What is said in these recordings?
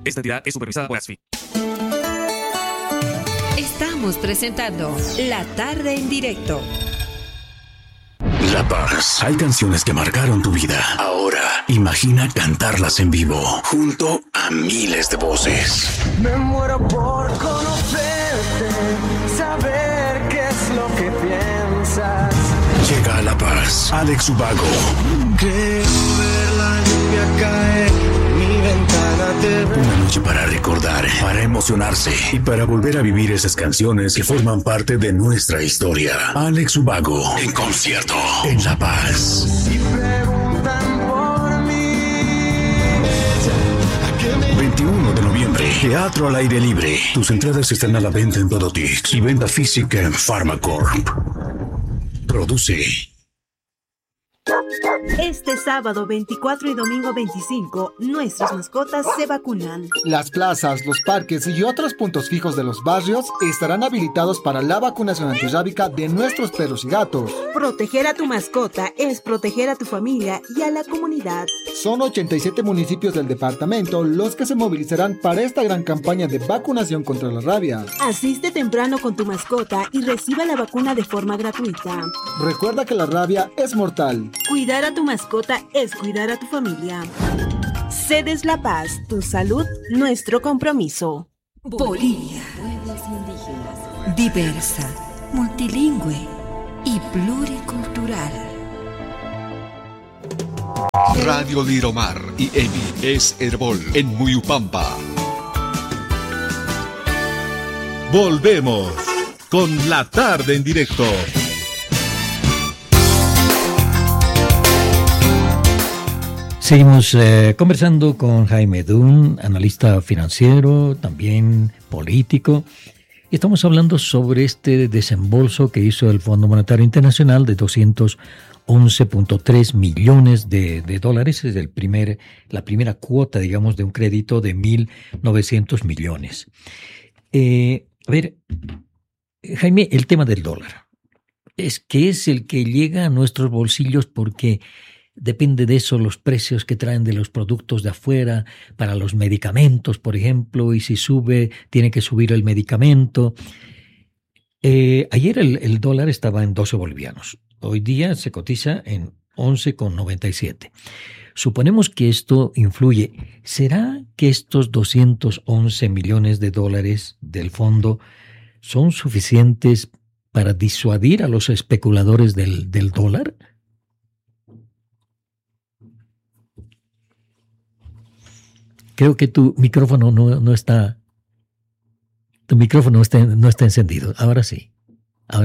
Esta entidad es supervisada por ASFI. Estamos presentando La Tarde en Directo. La Paz. Hay canciones que marcaron tu vida. Ahora, imagina cantarlas en vivo, junto a miles de voces. Me muero por conocerte, saber qué es lo que piensas. Llega a La Paz, Alex Ubago. Quiero ver la lluvia caer, mi ventana te ve. Una noche para recordar, para emocionarse y para volver a vivir esas canciones que forman parte de nuestra historia. Alex Ubago, en concierto, en La Paz. Si preguntan por mí, 21 de noviembre, teatro al aire libre. Tus entradas están a la venta en Todotix y venta física en Pharmacorp. Produce. Este sábado 24 y domingo 25, nuestras mascotas se vacunan. Las plazas, los parques y otros puntos fijos de los barrios estarán habilitados para la vacunación antirrábica de nuestros perros y gatos. Proteger a tu mascota es proteger a tu familia y a la comunidad. Son 87 municipios del departamento los que se movilizarán para esta gran campaña de vacunación contra la rabia. Asiste temprano con tu mascota y reciba la vacuna de forma gratuita. Recuerda que la rabia es mortal. Cuidar a tu mascota es cuidar a tu familia. Cedes La Paz, tu salud, nuestro compromiso. Bolivia. Pueblos indígenas. Diversa, multilingüe y pluricultural. Radio Liromar y EMI es Herbol en Muyupampa. Volvemos con La Tarde en Directo. Seguimos conversando con Jaime Dunn, analista financiero, también político. Estamos hablando sobre este desembolso que hizo el Fondo Monetario Internacional de 211.3 millones de dólares. Es la primera cuota, digamos, de un crédito de 1.900 millones. A ver, Jaime, el tema del dólar es que es el que llega a nuestros bolsillos porque depende de eso los precios que traen de los productos de afuera, para los medicamentos, por ejemplo, y si sube, tiene que subir el medicamento. Ayer el dólar estaba en 12 bolivianos. Hoy día se cotiza en 11,97. Suponemos que esto influye. ¿Será que estos 211 millones de dólares del fondo son suficientes para disuadir a los especuladores del dólar? Creo que tu micrófono no está. Tu micrófono no está encendido. Ahora sí. A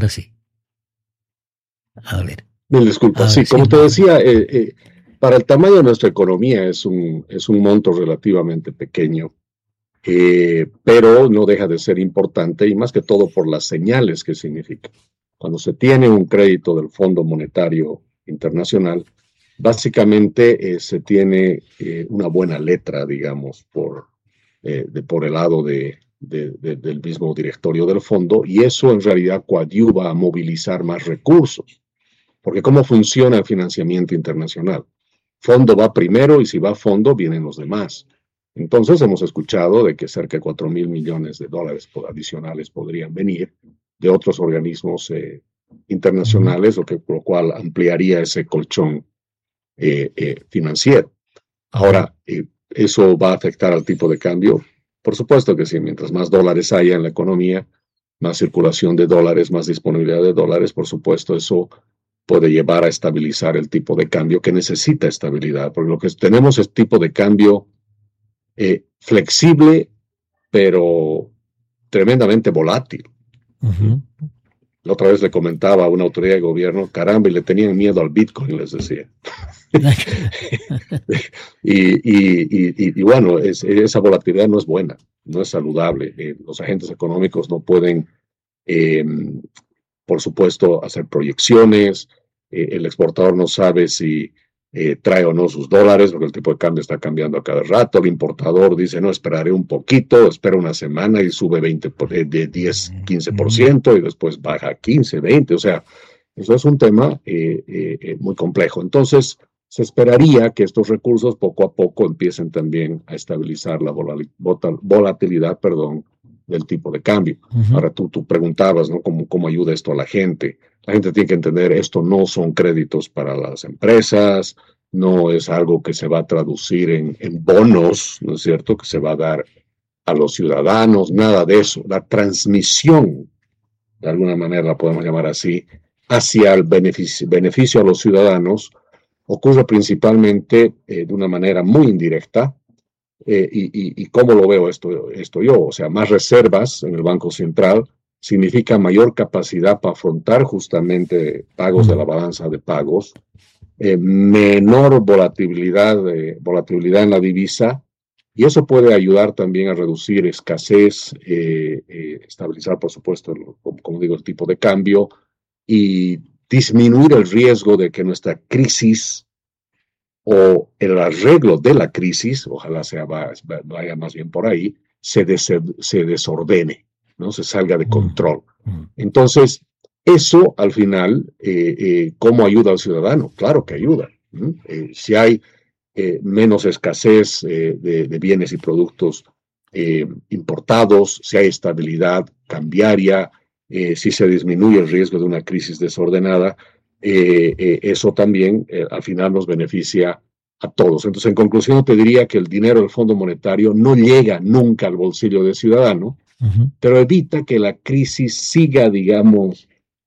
ver. Mil disculpas. Sí, como te decía, para el tamaño de nuestra economía es un monto relativamente pequeño, pero no deja de ser importante y más que todo por las señales que significa. Cuando se tiene un crédito del Fondo Monetario Internacional, básicamente se tiene una buena letra, digamos, por el lado del mismo directorio del fondo, y eso en realidad coadyuva a movilizar más recursos. Porque ¿cómo funciona el financiamiento internacional? Fondo va primero y si va a fondo vienen los demás. Entonces hemos escuchado de que cerca de 4.000 millones de dólares adicionales podrían venir de otros organismos internacionales, lo cual ampliaría ese colchón financiero. Ahora, ¿eso va a afectar al tipo de cambio? Por supuesto que sí. Mientras más dólares haya en la economía, más circulación de dólares, más disponibilidad de dólares, por supuesto, eso puede llevar a estabilizar el tipo de cambio que necesita estabilidad, porque lo que tenemos es tipo de cambio flexible, pero tremendamente volátil. Uh-huh. La otra vez le comentaba a una autoridad de gobierno, caramba, y le tenían miedo al Bitcoin, les decía. y bueno, esa volatilidad no es buena, no es saludable. Los agentes económicos no pueden, por supuesto, hacer proyecciones. El exportador no sabe si trae o no sus dólares, porque el tipo de cambio está cambiando a cada rato. El importador dice, no, esperaré un poquito, espera una semana y sube 10, 15%, y después baja 15, 20. O sea, eso es un tema muy complejo. Entonces, se esperaría que estos recursos poco a poco empiecen también a estabilizar la volatilidad, del tipo de cambio. Ahora tú preguntabas, ¿no? ¿Cómo ayuda esto a la gente? La gente tiene que entender, esto no son créditos para las empresas, no es algo que se va a traducir en bonos, ¿no es cierto?, que se va a dar a los ciudadanos, nada de eso. La transmisión, de alguna manera la podemos llamar así, hacia el beneficio a los ciudadanos, ocurre principalmente de una manera muy indirecta. ¿Y cómo lo veo esto yo? O sea, más reservas en el Banco Central significa mayor capacidad para afrontar justamente pagos de la balanza de pagos, menor volatilidad en la divisa, y eso puede ayudar también a reducir escasez, estabilizar, por supuesto, como digo, el tipo de cambio, y disminuir el riesgo de que nuestra crisis o el arreglo de la crisis, ojalá vaya más bien por ahí, se desordene, ¿no? Se salga de control. Entonces, eso al final, ¿cómo ayuda al ciudadano? Claro que ayuda. Si hay menos escasez de bienes y productos importados, si hay estabilidad cambiaria, si se disminuye el riesgo de una crisis desordenada, eso también al final nos beneficia a todos. Entonces, en conclusión, te diría que el dinero del Fondo Monetario no llega nunca al bolsillo del ciudadano, pero evita que la crisis siga, digamos,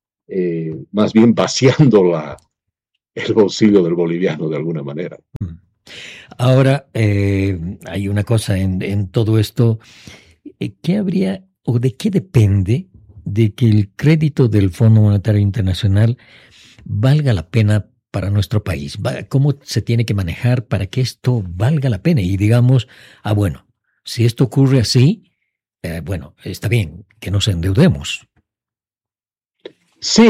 más bien vaciando el bolsillo del boliviano de alguna manera. Ahora, hay una cosa en todo esto. ¿Qué habría o de qué depende de que el crédito del Fondo Monetario Internacional valga la pena para nuestro país? ¿Cómo se tiene que manejar para que esto valga la pena? Y digamos, bueno, si esto ocurre así, bueno, está bien, que nos endeudemos. Sí,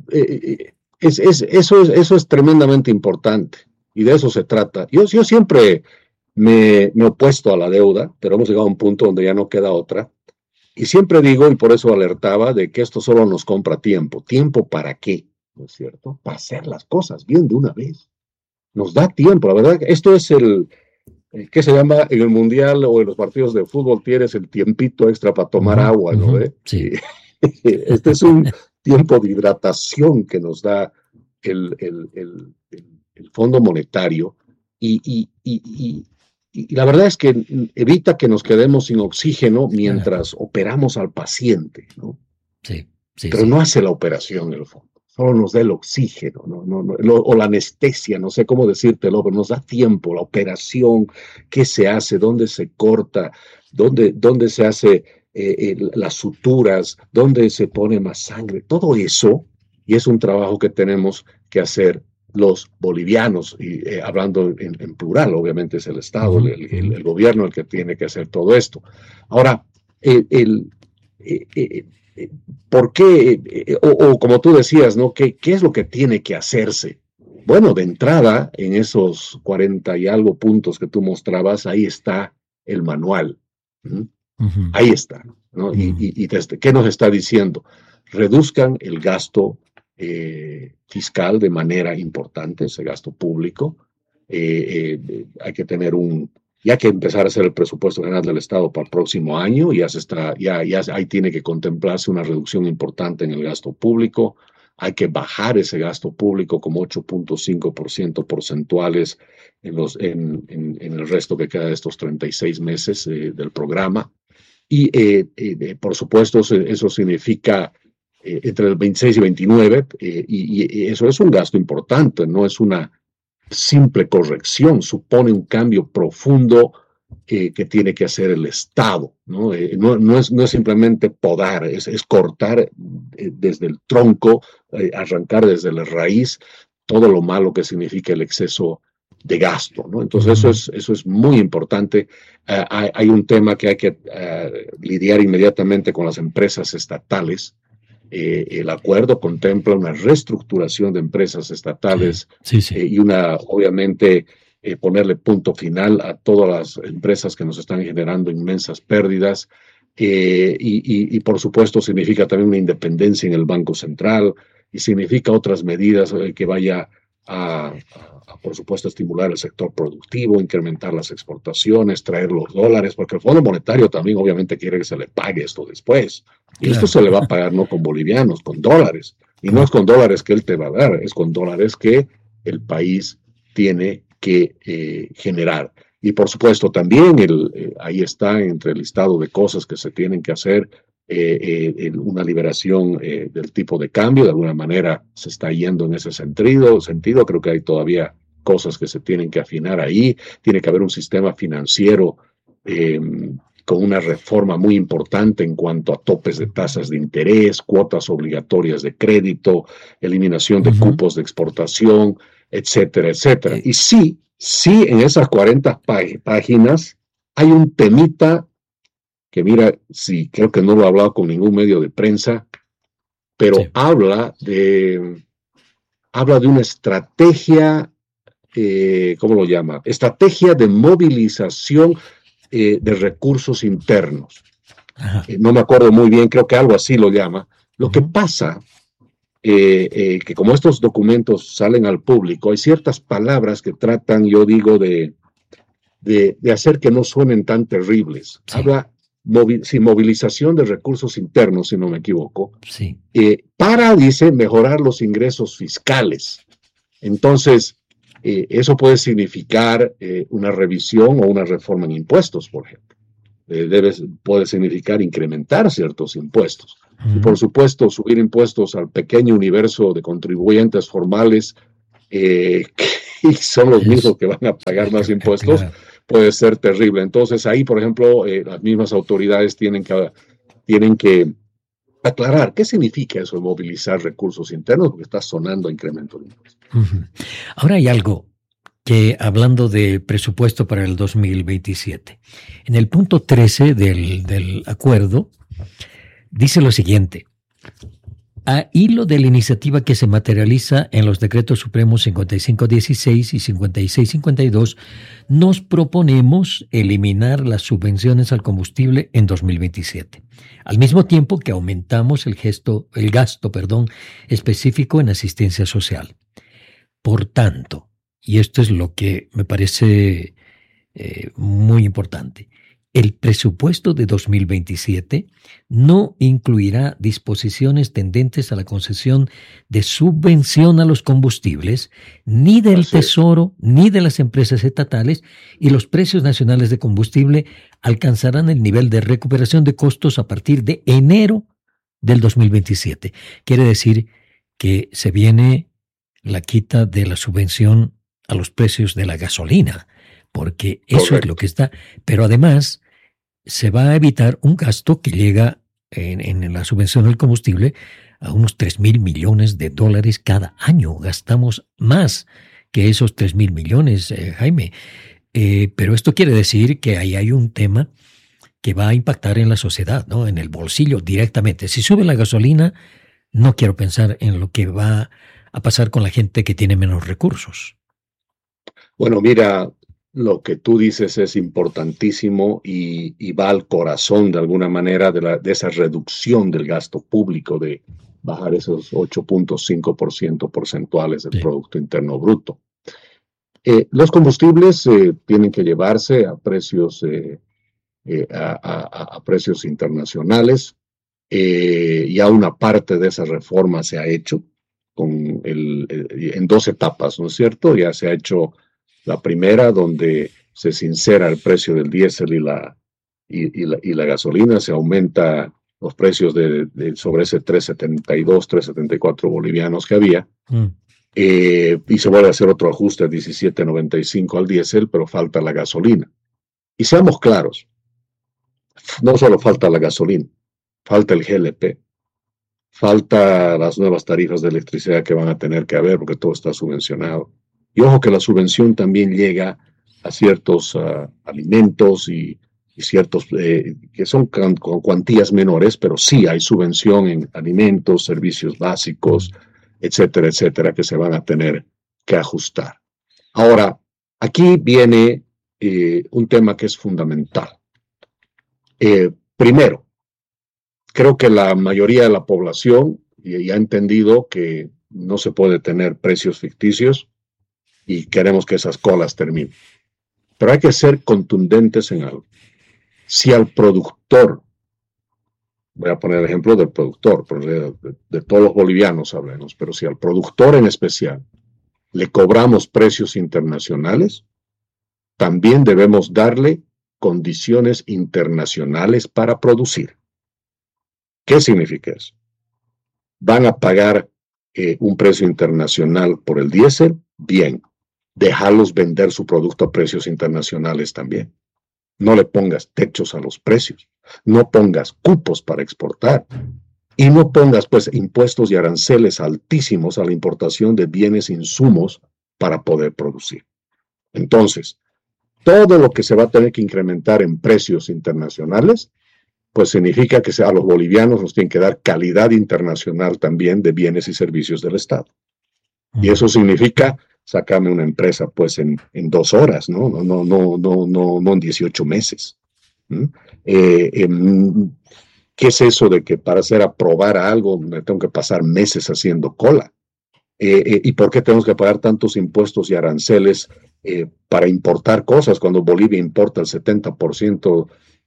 eso es tremendamente importante, y de eso se trata. Yo siempre me he opuesto a la deuda, pero hemos llegado a un punto donde ya no queda otra. Y siempre digo, y por eso alertaba, de que esto solo nos compra tiempo. ¿Tiempo para qué? ¿No es cierto? Para hacer las cosas bien de una vez. Nos da tiempo, la verdad. Esto es ¿qué se llama en el Mundial o en los partidos de fútbol? Tienes el tiempito extra para tomar agua, ¿no? Sí. Este es un tiempo de hidratación que nos da el Fondo Monetario, y la verdad es que evita que nos quedemos sin oxígeno mientras operamos al paciente, ¿no? Sí. Pero no hace la operación el fondo, solo nos da el oxígeno, o la anestesia, no sé cómo decírtelo, pero nos da tiempo, la operación, qué se hace, dónde se corta, dónde se hace las suturas, dónde se pone más sangre, todo eso, y es un trabajo que tenemos que hacer los bolivianos, y hablando en plural, obviamente es el Estado, el gobierno el que tiene que hacer todo esto. Ahora, ¿por qué? O como tú decías, ¿no? ¿Qué es lo que tiene que hacerse? Bueno, de entrada, en esos 40 y algo puntos que tú mostrabas, ahí está el manual. Ahí está, ¿no? Y ¿qué nos está diciendo? Reduzcan el gasto fiscal de manera importante, ese gasto público. Hay que tener ya que empezar a hacer el presupuesto general del Estado para el próximo año, ya ahí tiene que contemplarse una reducción importante en el gasto público. Hay que bajar ese gasto público como 8.5% porcentuales en el resto que queda de estos 36 meses del programa. Y por supuesto eso significa entre el 26 y 29, y eso es un gasto importante, no es una simple corrección, supone un cambio profundo que tiene que hacer el Estado, ¿no? No es simplemente podar, es cortar desde el tronco, arrancar desde la raíz todo lo malo que significa el exceso de gasto, ¿no? Entonces eso es muy importante. Hay un tema que hay que lidiar inmediatamente con las empresas estatales. El acuerdo contempla una reestructuración de empresas estatales y obviamente, ponerle punto final a todas las empresas que nos están generando inmensas pérdidas, y por supuesto significa también una independencia en el Banco Central, y significa otras medidas que vaya por supuesto, estimular el sector productivo, incrementar las exportaciones, traer los dólares, porque el Fondo Monetario también obviamente quiere que se le pague esto después. Y claro, esto se le va a pagar no con bolivianos, con dólares. Y no es con dólares que él te va a dar, es con dólares que el país tiene que generar. Y por supuesto también ahí está entre el listado de cosas que se tienen que hacer, una liberación del tipo de cambio. De alguna manera se está yendo en ese sentido. Creo que hay todavía cosas que se tienen que afinar ahí. Tiene que haber un sistema financiero con una reforma muy importante en cuanto a topes de tasas de interés, cuotas obligatorias de crédito, eliminación de cupos de exportación, etcétera, etcétera. Y sí, en esas 40 páginas hay un temita que mira, sí, creo que no lo he hablado con ningún medio de prensa, pero sí, habla de una estrategia, ¿cómo lo llama? Estrategia de movilización de recursos internos. No me acuerdo muy bien, creo que algo así lo llama. Lo que pasa, que como estos documentos salen al público, hay ciertas palabras que tratan, yo digo, de hacer que no suenen tan terribles. Sí. Habla movilización de recursos internos, si no me equivoco, sí, dice, mejorar los ingresos fiscales. Entonces, eso puede significar una revisión o una reforma en impuestos, por ejemplo. Puede significar incrementar ciertos impuestos. Y por supuesto, subir impuestos al pequeño universo de contribuyentes formales, que son los mismos que van a pagar más impuestos, claro, puede ser terrible. Entonces ahí, por ejemplo, las mismas autoridades tienen que aclarar qué significa eso de movilizar recursos internos, porque está sonando a incremento de impuestos. Ahora hay algo que, hablando del presupuesto para el 2027, en el punto 13 del acuerdo, dice lo siguiente: a hilo de la iniciativa que se materializa en los decretos supremos 5516 y 5652, nos proponemos eliminar las subvenciones al combustible en 2027, al mismo tiempo que aumentamos el gasto específico en asistencia social. Por tanto, y esto es lo que me parece muy importante, el presupuesto de 2027 no incluirá disposiciones tendentes a la concesión de subvención a los combustibles, ni del Tesoro, ni de las empresas estatales, y los precios nacionales de combustible alcanzarán el nivel de recuperación de costos a partir de enero del 2027. Quiere decir que se viene la quita de la subvención a los precios de la gasolina, porque eso Correcto. Es lo que está. Pero además se va a evitar un gasto que llega en la subvención del combustible a unos 3,000 millones de dólares cada año. Gastamos más que esos 3,000 millones, Jaime. Pero esto quiere decir que ahí hay un tema que va a impactar en la sociedad, ¿no? En el bolsillo directamente. Si sube la gasolina, no quiero pensar en lo que va a pasar con la gente que tiene menos recursos. Bueno, mira, lo que tú dices es importantísimo y va al corazón de alguna manera de esa reducción del gasto público, de bajar esos 8.5% porcentuales del Producto Interno Bruto. Los combustibles tienen que llevarse a precios, a precios internacionales. Ya una parte de esa reforma se ha hecho en 2 etapas, ¿no es cierto? Ya se ha hecho la primera, donde se sincera el precio del diésel y la gasolina, se aumenta los precios sobre ese 3.72, 3.74 bolivianos que había, y se vuelve a hacer otro ajuste a 17.95 al diésel, pero falta la gasolina. Y seamos claros, no solo falta la gasolina, falta el GLP, falta las nuevas tarifas de electricidad que van a tener que haber, porque todo está subvencionado. Y ojo que la subvención también llega a ciertos alimentos y ciertos que son con cuantías menores, pero sí hay subvención en alimentos, servicios básicos, etcétera, etcétera, que se van a tener que ajustar. Ahora, aquí viene un tema que es fundamental. Primero, creo que la mayoría de la población ya ha entendido que no se puede tener precios ficticios, y queremos que esas colas terminen. Pero hay que ser contundentes en algo. Si al productor, voy a poner el ejemplo del productor, de todos los bolivianos hablemos, pero si al productor en especial le cobramos precios internacionales, también debemos darle condiciones internacionales para producir. ¿Qué significa eso? ¿Van a pagar un precio internacional por el diésel? Bien, dejarlos vender su producto a precios internacionales también. No le pongas techos a los precios, no pongas cupos para exportar y no pongas pues impuestos y aranceles altísimos a la importación de bienes e insumos para poder producir. Entonces, todo lo que se va a tener que incrementar en precios internacionales, pues significa que a los bolivianos nos tienen que dar calidad internacional también de bienes y servicios del Estado. Y eso significa sacarme una empresa pues en 2 horas, no en 18 meses. ¿Qué es eso de que para hacer aprobar algo me tengo que pasar meses haciendo cola? ¿Y por qué tenemos que pagar tantos impuestos y aranceles para importar cosas cuando Bolivia importa el 70%,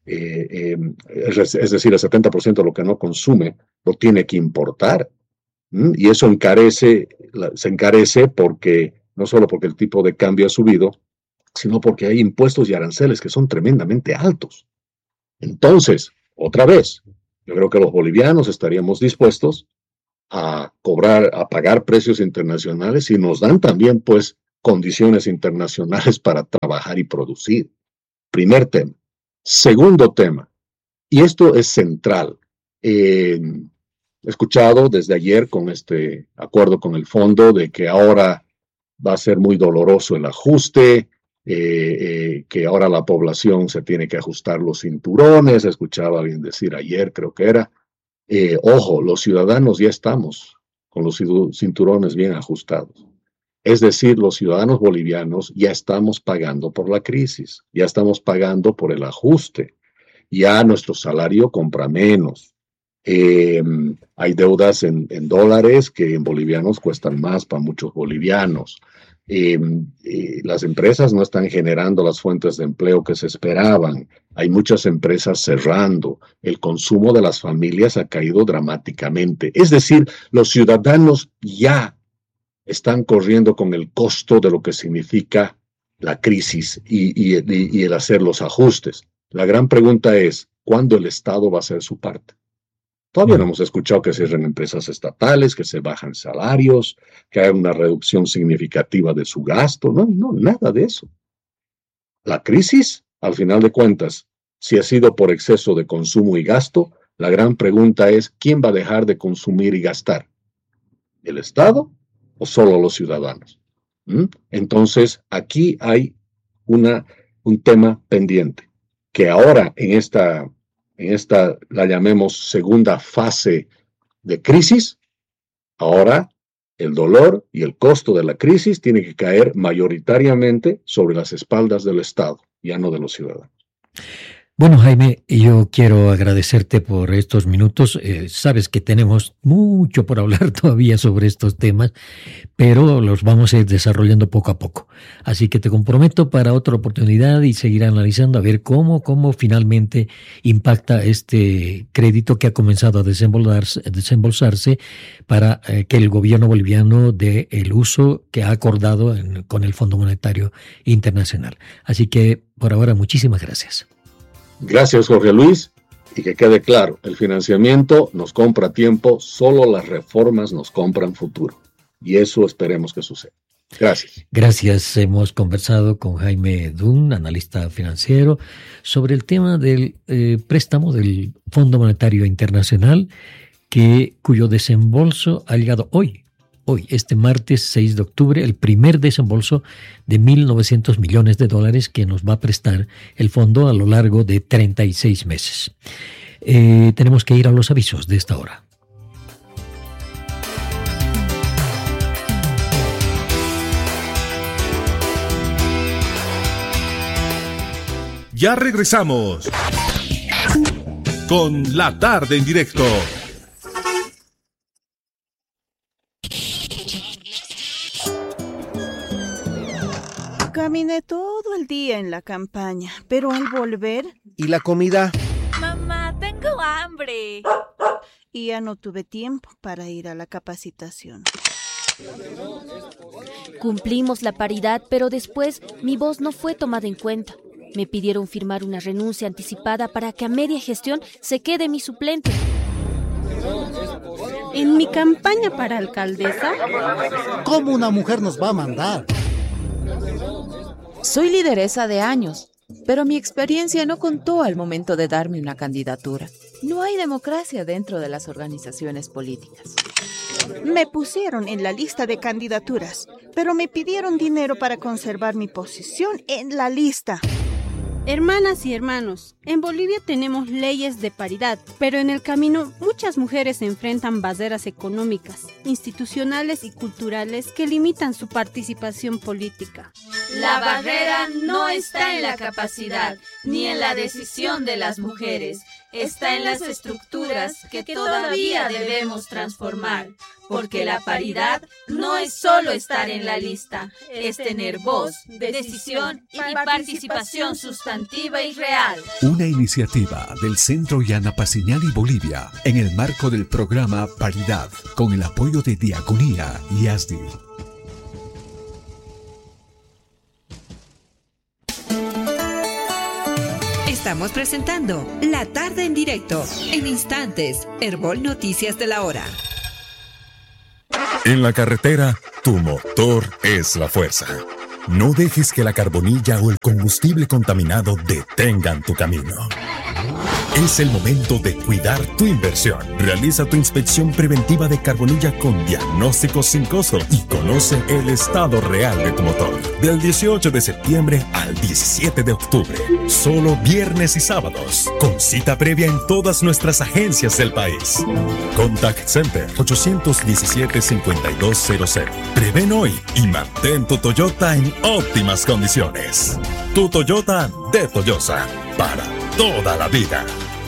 es decir, el 70% de lo que no consume lo tiene que importar? Y eso se encarece porque, no solo porque el tipo de cambio ha subido, sino porque hay impuestos y aranceles que son tremendamente altos. Entonces, otra vez, yo creo que los bolivianos estaríamos dispuestos a pagar precios internacionales y nos dan también, pues, condiciones internacionales para trabajar y producir. Primer tema. Segundo tema, y esto es central. He escuchado desde ayer con este acuerdo con el fondo de que ahora va a ser muy doloroso el ajuste, que ahora la población se tiene que ajustar los cinturones. Escuchaba a alguien decir ayer, creo que era, ojo, los ciudadanos ya estamos con los cinturones bien ajustados. Es decir, los ciudadanos bolivianos ya estamos pagando por la crisis, ya estamos pagando por el ajuste, ya nuestro salario compra menos. Hay deudas en dólares que en bolivianos cuestan más para muchos bolivianos. Las empresas no están generando las fuentes de empleo que se esperaban. Hay muchas empresas cerrando. El consumo de las familias ha caído dramáticamente. Es decir, los ciudadanos ya están corriendo con el costo de lo que significa la crisis y el hacer los ajustes. La gran pregunta es, ¿cuándo el Estado va a hacer su parte? Todavía no hemos escuchado que cierren empresas estatales, que se bajan salarios, que haya una reducción significativa de su gasto. No, nada de eso. La crisis, al final de cuentas, si ha sido por exceso de consumo y gasto, la gran pregunta es, ¿quién va a dejar de consumir y gastar? ¿El Estado o solo los ciudadanos? Entonces, aquí hay un tema pendiente, que ahora en esta la llamemos segunda fase de crisis. Ahora el dolor y el costo de la crisis tiene que caer mayoritariamente sobre las espaldas del Estado, ya no de los ciudadanos. Bueno, Jaime, yo quiero agradecerte por estos minutos. Sabes que tenemos mucho por hablar todavía sobre estos temas, pero los vamos a ir desarrollando poco a poco. Así que te comprometo para otra oportunidad y seguir analizando a ver cómo finalmente impacta este crédito que ha comenzado a desembolsarse para que el gobierno boliviano dé el uso que ha acordado con el Fondo Monetario Internacional. Así que por ahora, muchísimas gracias. Gracias, Jorge Luis, y que quede claro, el financiamiento nos compra tiempo, solo las reformas nos compran futuro, y eso esperemos que suceda. Gracias. Gracias. Hemos conversado con Jaime Dunn, analista financiero, sobre el tema del préstamo del Fondo Monetario Internacional, cuyo desembolso ha llegado hoy, este martes 6 de octubre, el primer desembolso de $1.900 millones que nos va a prestar el fondo a lo largo de 36 meses. Tenemos que ir a los avisos de esta hora. Ya regresamos con La Tarde en Directo. el día en la campaña, pero al volver... ¿Y la comida? Mamá, tengo hambre. Y ya no tuve tiempo para ir a la capacitación. Cumplimos la paridad, pero después mi voz no fue tomada en cuenta. Me pidieron firmar una renuncia anticipada para que a media gestión se quede mi suplente. En mi campaña para alcaldesa... ¿Cómo una mujer nos va a mandar? Soy lideresa de años, pero mi experiencia no contó al momento de darme una candidatura. No hay democracia dentro de las organizaciones políticas. Me pusieron en la lista de candidaturas, pero me pidieron dinero para conservar mi posición en la lista. Hermanas y hermanos, en Bolivia tenemos leyes de paridad, pero en el camino muchas mujeres enfrentan barreras económicas, institucionales y culturales que limitan su participación política. La barrera no está en la capacidad ni en la decisión de las mujeres, está en las estructuras que todavía debemos transformar, porque la paridad no es solo estar en la lista, es tener voz, decisión y participación sustantiva y real. Una iniciativa del Centro Yana Paciñali Bolivia en el marco del programa Paridad, con el apoyo de Diaconía y ASDI. Estamos presentando La Tarde en Directo. En instantes, Herbol Noticias de la Hora. En la carretera, tu motor es la fuerza. No dejes que la carbonilla o el combustible contaminado detengan tu camino. Es el momento de cuidar tu inversión. Realiza tu inspección preventiva de carbonilla con diagnóstico sin costo y conoce el estado real de tu motor. Del 18 de septiembre al 17 de octubre. Solo viernes y sábados. Con cita previa en todas nuestras agencias del país. Contact Center 817-5200. Prevén hoy y mantén tu Toyota en óptimas condiciones. Tu Toyota de Toyosa. Para toda la vida.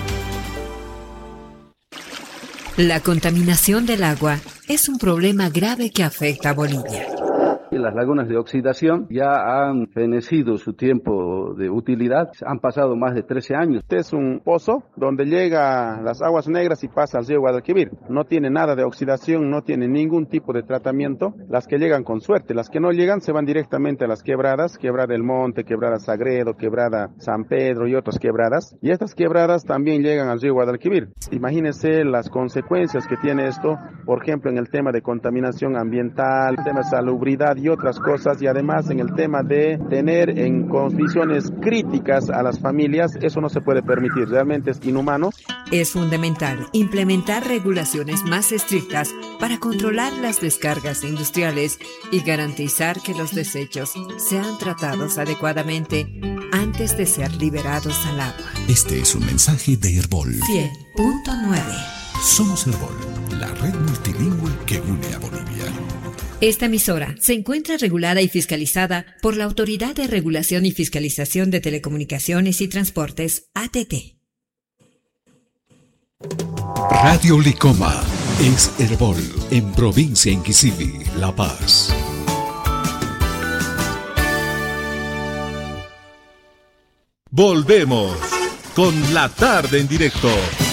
La contaminación del agua es un problema grave que afecta a Bolivia. Las lagunas de oxidación ya han fenecido su tiempo de utilidad, han pasado más de 13 años. Este es un pozo donde llega las aguas negras y pasa al río Guadalquivir. No tiene nada de oxidación, no tiene ningún tipo de tratamiento. Las que llegan con suerte, las que no llegan se van directamente a las quebradas, Quebrada del Monte, Quebrada Sagredo, Quebrada San Pedro y otras quebradas. Y estas quebradas también llegan al río Guadalquivir. Imagínense las consecuencias que tiene esto, por ejemplo, en el tema de contaminación ambiental, el tema de salubridad y otras cosas, y además en el tema de tener en condiciones críticas a las familias, eso no se puede permitir, realmente es inhumano. Es fundamental implementar regulaciones más estrictas para controlar las descargas industriales y garantizar que los desechos sean tratados adecuadamente antes de ser liberados al agua. Este es un mensaje de Herbol 100.9. Somos Herbol, la red multilingüe que une a Bolivia. Esta emisora se encuentra regulada y fiscalizada por la Autoridad de Regulación y Fiscalización de Telecomunicaciones y Transportes, ATT. Radio Licoma es Herbol en provincia Inquisivi, La Paz. Volvemos con La Tarde en Directo.